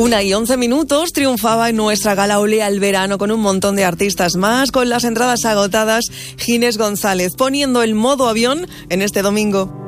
1:11, triunfaba en nuestra gala Olea al Verano con un montón de artistas más, con las entradas agotadas, Ginés González, poniendo el modo avión en este domingo.